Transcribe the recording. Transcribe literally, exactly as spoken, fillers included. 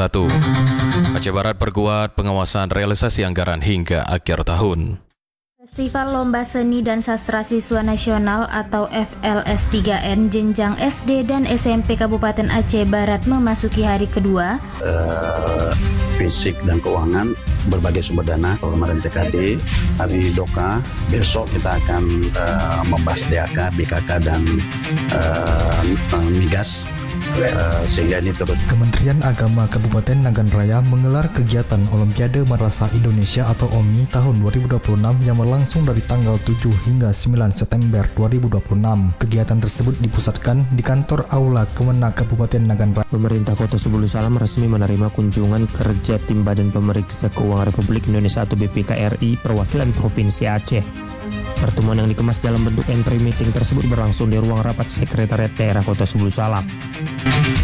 satu. Aceh Barat perkuat pengawasan realisasi anggaran hingga akhir tahun. Festival Lomba Seni dan Sastra Siswa Nasional atau F L S tiga N jenjang S D dan S M P Kabupaten Aceh Barat memasuki hari kedua. Uh, fisik dan keuangan, berbagai sumber dana, kemarin T K D, hari Doka, besok kita akan uh, membahas D A K, B K K dan uh, Migas. Uh, sehingga ini terus. Kementerian Agama Kabupaten Nagan Raya menggelar kegiatan Olimpiade Madrasah Indonesia atau O M I tahun dua ribu dua puluh enam yang berlangsung dari tanggal tujuh hingga sembilan September dua ribu dua puluh enam. Kegiatan tersebut dipusatkan di kantor Aula Kemenak Kabupaten Nagan Raya. Pemerintah Kota Sebulu Salam resmi menerima kunjungan kerja tim Badan Pemeriksa Keuangan Republik Indonesia atau B P K R I perwakilan Provinsi Aceh. Pertemuan yang dikemas dalam bentuk entry meeting tersebut berlangsung di ruang rapat Sekretariat Daerah Kota Sebulu Salam.